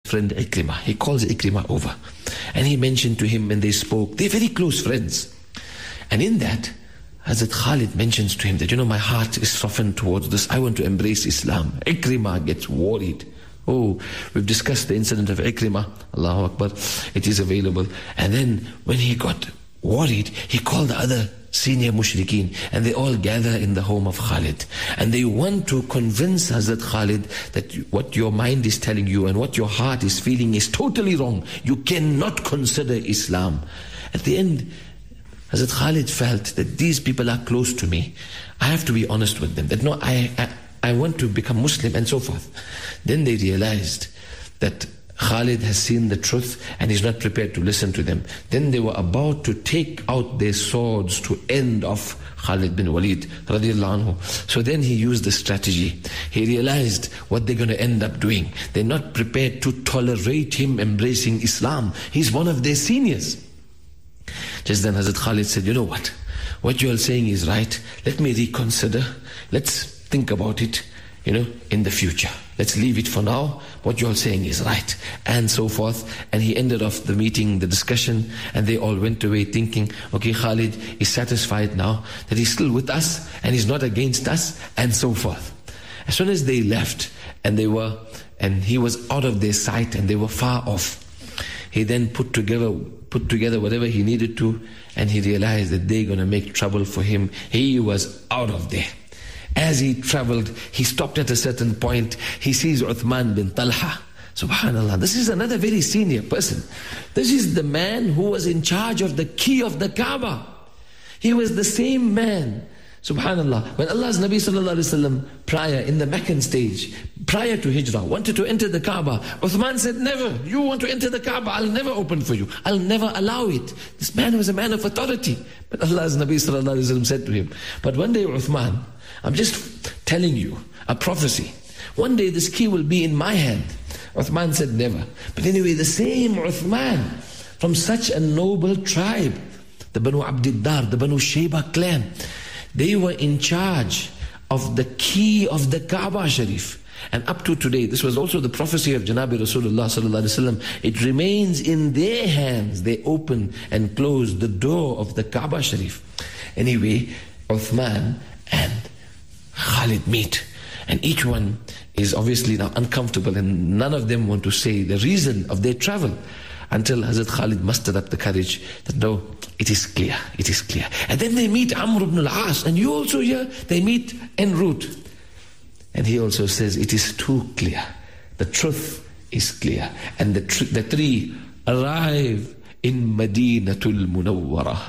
friend Ikrimah. He calls Ikrimah over. And he mentioned to him, and they spoke. They're very close friends. And in that, Hazrat Khalid mentions to him that, my heart is softened towards this. I want to embrace Islam. Ikrimah gets worried. Oh, we've discussed the incident of Ikrimah. Allahu Akbar. It is available. And then when he got worried, he called the other senior mushrikeen, and they all gather in the home of Khalid. And they want to convince Hazrat Khalid that what your mind is telling you and what your heart is feeling is totally wrong. You cannot consider Islam. At the end, Hazrat Khalid felt that these people are close to me. I have to be honest with them. That no, I want to become Muslim and so forth. Then they realized that Khalid has seen the truth and is not prepared to listen to them. Then they were about to take out their swords to end off Khalid bin Walid radiallahu anhu. So then he used the strategy. He realized what they're going to end up doing. They're not prepared to tolerate him embracing Islam. He's one of their seniors. Just then Hazrat Khalid said, you know what you're saying is right. Let me reconsider. Let's think about it, in the future. Let's leave it for now. What you're saying is right. And so forth. And he ended off the meeting, the discussion, and they all went away thinking, okay, Khalid is satisfied now that he's still with us and he's not against us, and so forth. As soon as they left and he was out of their sight and they were far off, he then put together whatever he needed to, and he realized that they're going to make trouble for him. He was out of there. As he traveled, he stopped at a certain point. He sees Uthman bin Talha. Subhanallah, this is another very senior person. This is the man who was in charge of the key of the Kaaba. He was the same man. Subhanallah, when Allah's Nabi sallallahu alaihi wasallam prior in the Meccan stage, prior to Hijrah, wanted to enter the Kaaba, Uthman said, never, you want to enter the Kaaba, I'll never open for you. I'll never allow it. This man was a man of authority. But Allah's Nabi sallallahu alaihi wasallam said to him, but one day Uthman, I'm just telling you a prophecy. One day this key will be in my hand. Uthman said never. But anyway, the same Uthman from such a noble tribe, the Banu Abdiddar, the Banu Shayba clan, they were in charge of the key of the Kaaba Sharif. And up to today, this was also the prophecy of Janabi Rasulullah sallallahu alaihi wasallam. It remains in their hands. They open and close the door of the Kaaba Sharif. Anyway, Uthman and Khalid meet, and each one is obviously now uncomfortable, and none of them want to say the reason of their travel, until Hazrat Khalid mustered up the courage that no, it is clear. And then they meet Amr ibn al-As, and you also hear they meet en route, and he also says it is too clear. The truth is clear, and the three arrive in Madinatul Munawwarah.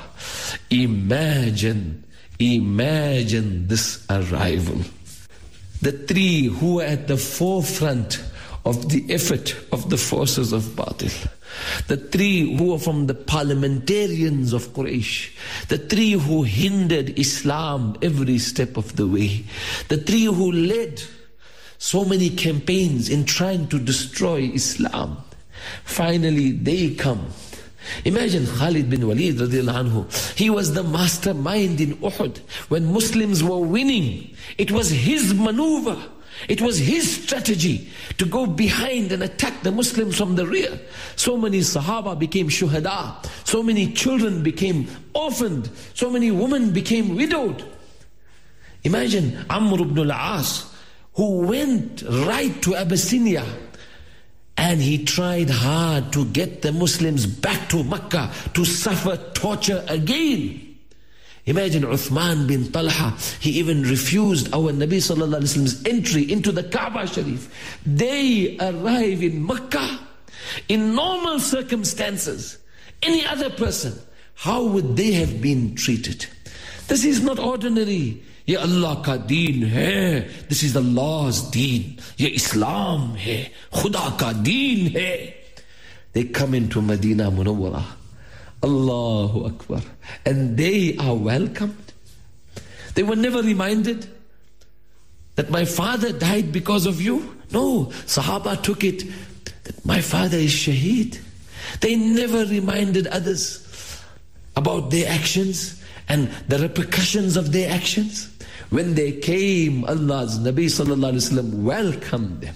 Imagine this arrival. The three who were at the forefront of the effort of the forces of Batil. The three who were from the parliamentarians of Quraysh. The three who hindered Islam every step of the way. The three who led so many campaigns in trying to destroy Islam. Finally, they come. Imagine Khalid bin Walid radiallahu anhu. He was the mastermind in Uhud. When Muslims were winning, it was his maneuver. It was his strategy to go behind and attack the Muslims from the rear. So many Sahaba became shuhada. So many children became orphaned. So many women became widowed. Imagine Amr ibn al-As, who went right to Abyssinia, and he tried hard to get the Muslims back to Mecca to suffer torture again. Imagine Uthman bin Talha, he even refused our Nabi sallallahu alaihi wasallam's entry into the Kaaba Sharif. They arrive in Mecca in normal circumstances. Any other person, how would they have been treated? This is not ordinary. Ye Allah ka deen hai. This is Allah's deen. Ye Islam hai. Khuda ka deen hai. They come into Medina Munawwarah. Allahu Akbar. And they are welcomed. They were never reminded that my father died because of you. No, Sahaba took it that my father is shaheed. They never reminded others about their actions and the repercussions of their actions. When they came, Allah's Nabi sallallahu alaihi wasallam welcomed them.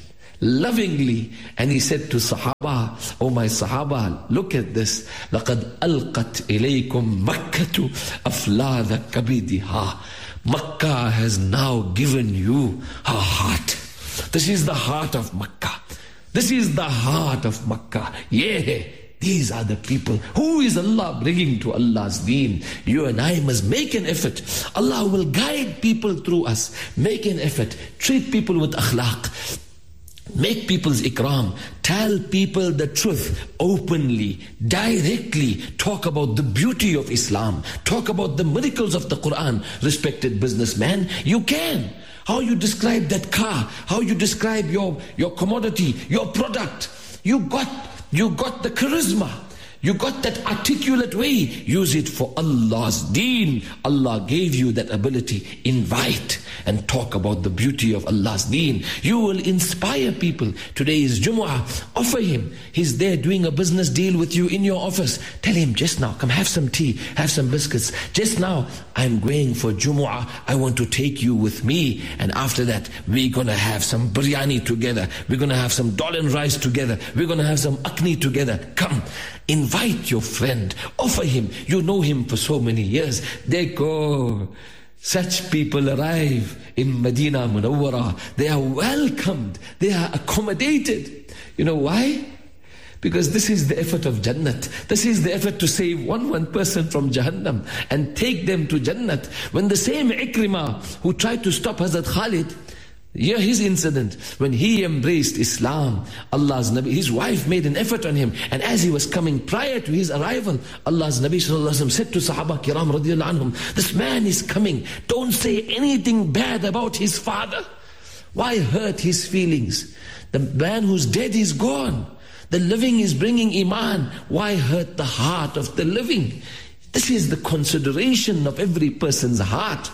lovingly. And he said to Sahaba, oh my Sahaba, look at this. لَقَدْ أَلْقَتْ إِلَيْكُمْ مَكَّةُ أَفْلَاذَ كَبِدِهَا. Makkah has now given you her heart. This is the heart of Makkah. This is the heart of Makkah. Yeah, these are the people. Who is Allah bringing to Allah's deen? You and I must make an effort. Allah will guide people through us. Make an effort. Treat people with akhlaq. Make people's ikram. Tell people the truth openly, directly. Talk about the beauty of Islam. Talk about the miracles of the Quran. Respected businessman, you can. How you describe that car, how you describe your commodity, your product. You got the charisma. You got that articulate way. Use it for Allah's deen. Allah gave you that ability. Invite and talk about the beauty of Allah's deen. You will inspire people. Today is Jumu'ah. Offer him. He's there doing a business deal with you in your office. Tell him, just now, come have some tea, have some biscuits. Just now, I'm going for Jumu'ah. I want to take you with me. And after that, we're going to have some biryani together. We're going to have some dal and rice together. We're going to have some akni together. Come. Invite your friend, offer him. You know him for so many years. They go. Such people arrive in Medina Munawwara. They are welcomed. They are accommodated. You know why? Because this is the effort of Jannat. This is the effort to save one person from Jahannam and take them to Jannat. When the same Ikrimah who tried to stop Hazrat Khalid, hear his incident. When he embraced Islam, Allah's Nabi, his wife made an effort on him. And as he was coming prior to his arrival, Allah's Nabi sallallahu alaihi wasallam said to Sahaba Kiram radiyallahu anhum, this man is coming. Don't say anything bad about his father. Why hurt his feelings? The man who's dead is gone. The living is bringing Iman. Why hurt the heart of the living? This is the consideration of every person's heart.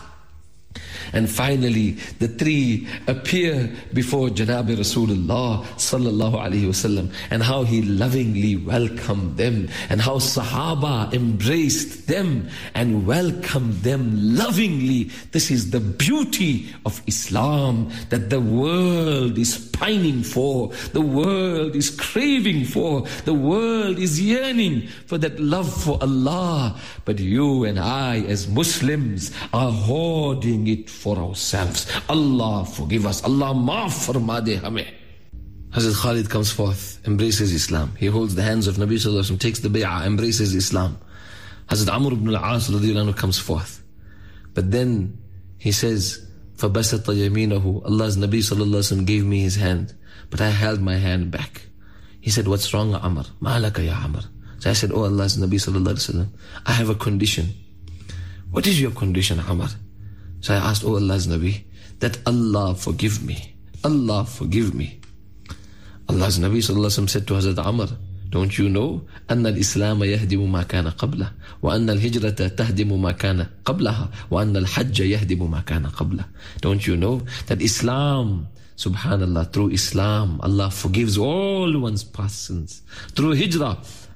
And finally, the three appear before Janabi Rasulullah sallallahu alaihi wasallam, and how he lovingly welcomed them, and how Sahaba embraced them and welcomed them lovingly. This is the beauty of Islam that the world is pining for, the world is craving for, the world is yearning for that love for Allah. But you and I as Muslims are hoarding it for ourselves. Allah forgive us. Allah maaf farma de hame. Hazrat Khalid comes forth, embraces Islam. He holds the hands of Nabi sallallahu alaihi wasallam, takes the bay'ah, embraces Islam. Hazrat Amr ibn al-As radiyallahu anhu comes forth. But then he says, فَبَسَطَ يَمِينَهُ. Allah's Nabi sallallahu alaihi wasallam gave me his hand, but I held my hand back. He said, what's wrong, Amr? Ma'alaka ya Amr. So I said, oh Allah's Nabi sallallahu alaihi wasallam, I have a condition. What is your condition, Amr? So I asked, oh Allah's Nabi, that Allah forgive me. Allah forgive me. Allah's Nabi sallallahu alaihi wasallam said to Hazrat Amr, don't you know أن الإسلام يهدم ما كان قبله وأن الهجرة تهدم ما كان قبلها وأن الحج يهدم ما كان قبله. Don't you know that Islam, subhanallah, through Islam Allah forgives all one's past sins. Through Hijrah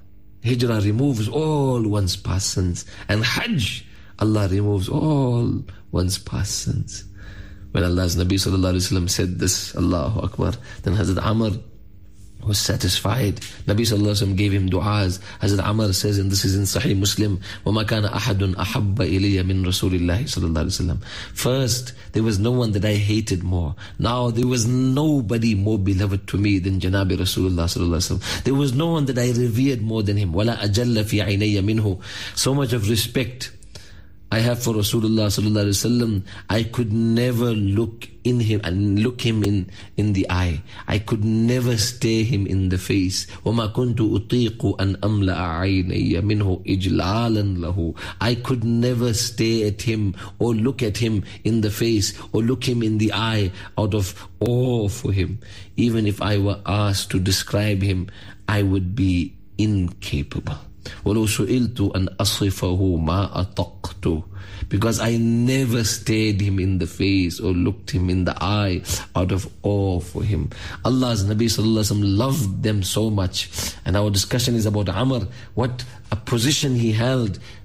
removes all one's past sins. And Hajj, Allah removes all one's past sins. When Allah's Nabi sallallahu alaihi wasallam said this, Allahu Akbar, then Hazrat Amr was satisfied. Nabi sallallahu alaihi wasallam gave him du'as. Hazrat Amr says, and this is in Sahih Muslim, وَمَا كَانَ أَحَدٌ أَحَبَّ إِلَيَّ مِن رَسُولِ اللَّهِ sallallahu alaihi wasallam. First, there was no one that I hated more. Now, there was nobody more beloved to me than Janabi Rasulullah sallallahu alaihi wasallam. There was no one that I revered more than him. وَلَا أَجَلَّ فِي عَيْنَيَّ مِنْهُ. So much of respect I have for Rasulullah sallallahu alaihi wasallam. I could never look in him and look him in the eye. I could never stare him in the face. وَمَا كُنْتُ أُطِيقُ أَنْ أَمْلَأَ عَيْنَيَّ مِنْهُ إِجْلَالًا لَهُ. I could never stare at him or look at him in the face or look him in the eye out of awe for him. Even if I were asked to describe him, I would be incapable. وَلَوْ سُئِلْتُ أَنْ أَصِفَهُ مَا أَطَقْتُ. Because I never stared him in the face or looked him in the eye out of awe for him. Allah's Nabi sallallahu alaihi wasallam loved them so much. And our discussion is about Amr, what a position he held.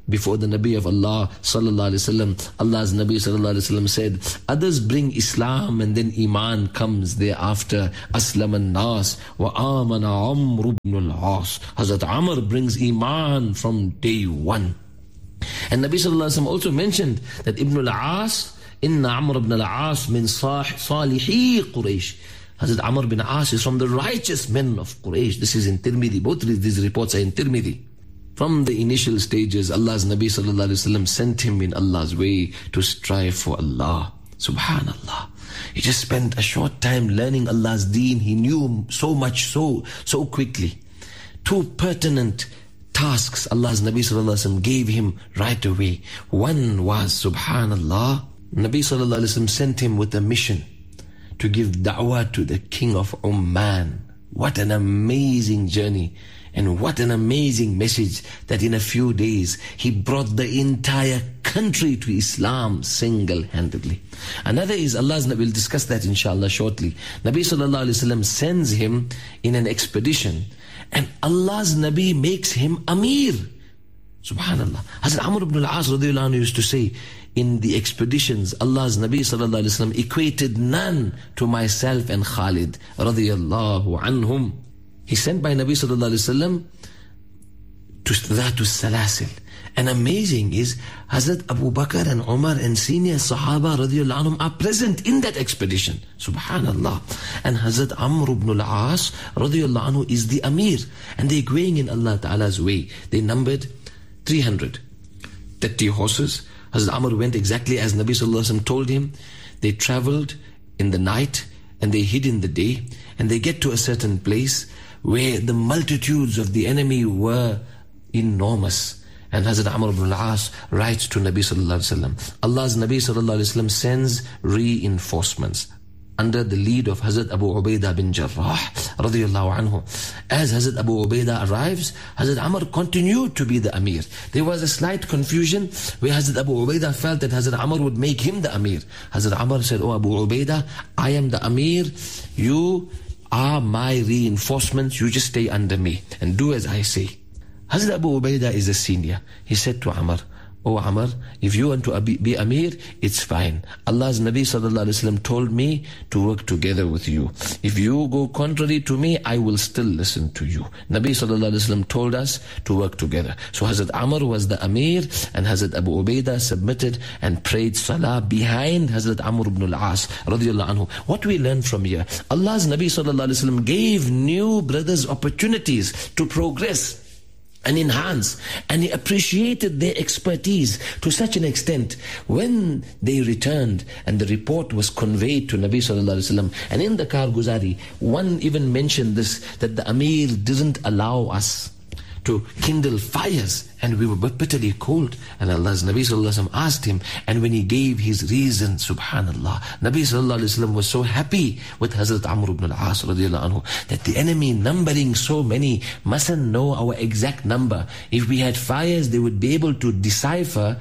before the Nabi of Allah sallallahu alaihi wasallam. Allah's Nabi sallallahu alaihi wasallam said, others bring Islam and then Iman comes thereafter. Aslam an-nas wa amana Amr ibn al-As. Hazrat Amr brings Iman from day one. And Nabi sallallahu alaihi wasallam also mentioned that Ibn al-As, inna Amr ibn al-As min salihi Quraysh. Hazrat Amr bin As is from the righteous men of Quraysh. This is in Tirmidhi. Both these reports are in Tirmidhi. From the initial stages, Allah's Nabi sallallahu alaihi wasallam sent him in Allah's way to strive for Allah. Subhanallah. He just spent a short time learning Allah's deen. He knew so much so quickly. Two pertinent tasks Allah's Nabi sallallahu alaihi wasallam gave him right away. One was, subhanallah, Nabi sallallahu alaihi wasallam sent him with a mission to give da'wah to the king of Oman. What an amazing journey, and what an amazing message that in a few days he brought the entire country to Islam single-handedly. Another is Allah's Nabi, we'll discuss that inshallah shortly. Nabi sallallahu alaihi wasallam sends him in an expedition, and Allah's Nabi makes him Amir. Subhanallah. Hazrat Amr ibn al-As radiyallahu anhu used to say, in the expeditions, Allah's Nabi sallallahu alaihi wasallam equated none to myself and Khalid radiyallahu anhum. He sent by Nabi sallallahu alaihi wasallam to Dhatul Salasil. And amazing is, Hazrat Abu Bakr and Umar and senior Sahaba radiyallahu anhum are present in that expedition. Subhanallah. And Hazrat Amr ibn al-As radiyallahu anhu is the Amir. And they're going in Allah Ta'ala's way. They numbered 330 horses. Hazrat Amr went exactly as Nabi sallallahu alaihi wasallam told him. They traveled in the night and they hid in the day. And they get to a certain place where the multitudes of the enemy were enormous. And Hazrat Amr ibn al-As writes to Nabi sallallahu alaihi wasallam. Allah's Nabi sallallahu alaihi wasallam sends reinforcements under the lead of Hazrat Abu Ubaidah bin Jarrah radiyallahu anhu. As Hazrat Abu Ubaidah arrives, Hazrat Amr continued to be the Amir. There was a slight confusion where Hazrat Abu Ubaidah felt that Hazrat Amr would make him the Amir. Hazrat Amr said, oh Abu Ubaidah, I am the Amir, you are my reinforcements, you just stay under me and do as I say. Hazrat Abu Ubaidah is a senior. He said to Amr, oh Amr, if you want to be Amir, it's fine. Allah's Nabi sallallahu alaihi wasallam told me to work together with you. If you go contrary to me, I will still listen to you. Nabi sallallahu alaihi wasallam told us to work together. So Hazrat Amr was the Amir, and Hazrat Abu Ubaidah submitted and prayed salah behind Hazrat Amr ibn al-As radiyallahu anhu. What we learn from here, Allah's Nabi sallallahu alaihi wasallam gave new brothers opportunities to progress and enhance, and he appreciated their expertise to such an extent. When they returned and the report was conveyed to Nabi sallallahu alaihi wasallam, and in the Karguzari, one even mentioned this, that the Amir didn't allow us to kindle fires, and we were bitterly cold. And Allah's Nabi sallallahu alaihi wasallam asked him, and when he gave his reason, subhanallah, Nabi sallallahu alaihi wasallam was so happy with Hazrat Amr ibn al-As radiyallahu anhu, that the enemy numbering so many mustn't know our exact number. If we had fires, they would be able to decipher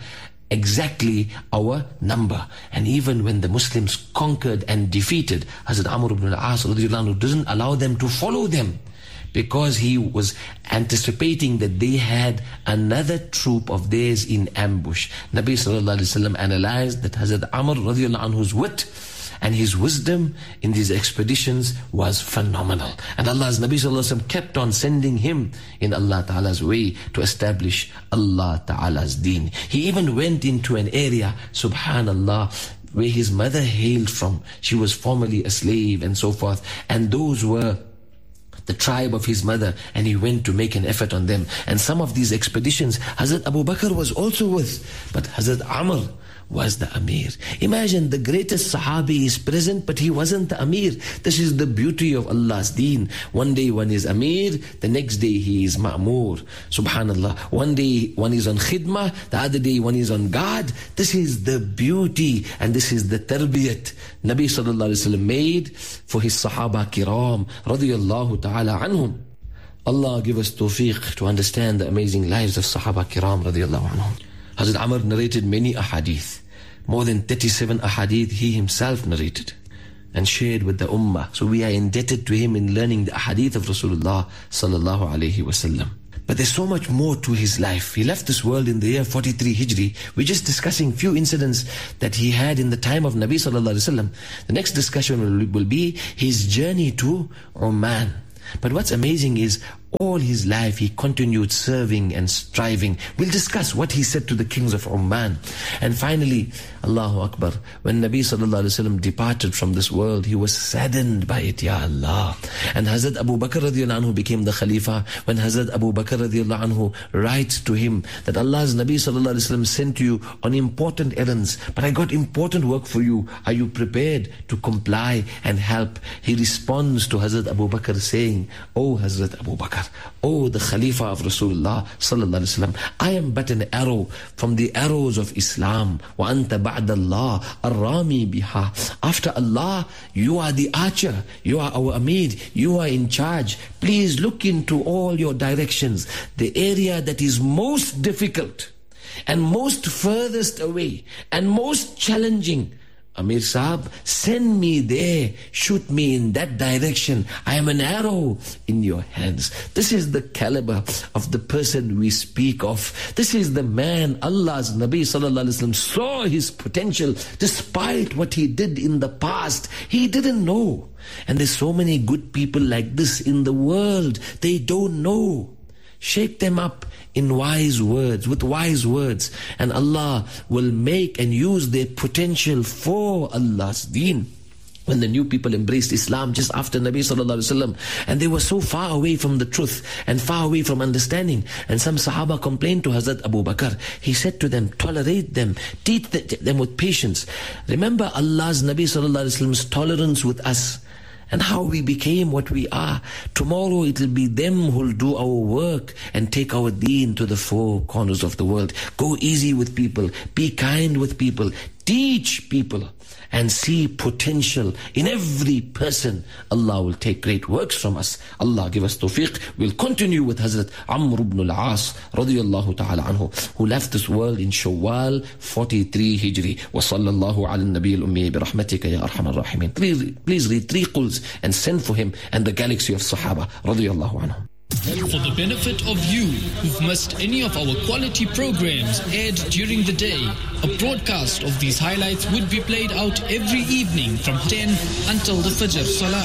exactly our number. And even when the Muslims conquered and defeated, Hazrat Amr ibn al-As radiyallahu anhu doesn't allow them to follow them, because he was anticipating that they had another troop of theirs in ambush. Nabi sallallahu alaihi wasallam analyzed that Hazrat Amr radiyallahu anhu's wit and his wisdom in these expeditions was phenomenal. And Allah's Nabi sallallahu alaihi wasallam kept on sending him in Allah Ta'ala's way to establish Allah Ta'ala's deen. He even went into an area, subhanallah, where his mother hailed from. She was formerly a slave and so forth, and those were the tribe of his mother, and he went to make an effort on them. And some of these expeditions, Hazrat Abu Bakr was also with, but Hazrat Amr was the Amir. Imagine the greatest Sahabi is present, but he wasn't the Amir. This is the beauty of Allah's deen. One day one is Amir, the next day he is Ma'mur. Subhanallah. One day one is on khidmah, the other day one is on guard. This is the beauty, and this is the tarbiyat Nabi sallallahu alaihi wasallam made for his Sahaba kiram radiyallahu ta'ala anhum. Allah give us tawfiq to understand the amazing lives of Sahaba kiram radiyallahu anhum. Hazrat Amr narrated many ahadith. More than 37 ahadith he himself narrated and shared with the ummah. So we are indebted to him in learning the ahadith of Rasulullah sallallahu alaihi wasallam. But there's so much more to his life. He left this world in the year 43 Hijri. We're just discussing few incidents that he had in the time of Nabi Sallallahu Alaihi Wasallam. The next discussion will be his journey to Oman. But what's amazing is all his life he continued serving and striving. We'll discuss what he said to the kings of Oman. And finally, Allahu Akbar, when Nabi Sallallahu Alaihi Wasallam departed from this world, he was saddened by it, Ya Allah. And Hazrat Abu Bakr radiallahu anhu became the Khalifa. When Hazrat Abu Bakr radiallahu anhu writes to him that Allah's Nabi Sallallahu Alaihi Wasallam sent you on important errands, but I got important work for you. Are you prepared to comply and help? He responds to Hazrat Abu Bakr saying, "Oh Hazrat Abu Bakr, oh the Khalifa of Rasulullah Sallallahu Alaihi Wasallam, I am but an arrow from the arrows of Islam. Wa anta ba'da Allah ar-rami biha. After Allah, you are the archer, you are our Amir, you are in charge. Please look into all your directions. The area that is most difficult and most furthest away and most challenging, Amir Saab, send me there, shoot me in that direction. I am an arrow in your hands." This is the caliber of the person we speak of. This is the man Allah's Nabi Sallallahu Alaihi Wasallam saw his potential despite what he did in the past. He didn't know. And there's so many good people like this in the world. They don't know. Shake them up in wise words, with wise words, and Allah will make and use their potential for Allah's deen. When the new people embraced Islam just after Nabi Sallallahu Alaihi Wasallam, and they were so far away from the truth and far away from understanding, and some Sahaba complained to Hazrat Abu Bakr. He said to them, tolerate them, teach them with patience. Remember Allah's Nabi Sallallahu Alaihi Wasallam's tolerance with us, and how we became what we are. Tomorrow it will be them who'll do our work and take our deen to the four corners of the world. Go easy with people, be kind with people, teach people, and see potential in every person. Allah will take great works from us. Allah give us tawfiq. We'll continue with Hazrat Amr ibn al-As radiyallahu ta'ala anhu, who left this world in Shawwal 43 Hijri. Wa sallallahu ala nabi al-ummi bi rahmatika ya arhamar rahimin. Please read 3 quls and send for him and the galaxy of Sahaba radiyallahu anhum. For the benefit of you who've missed any of our quality programs aired during the day, a broadcast of these highlights would be played out every evening from 10 until the Fajr Salah.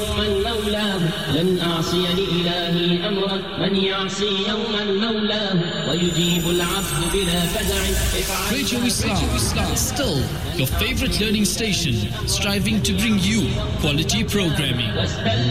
Radio Islam, still your favorite learning station, striving to bring you quality programming.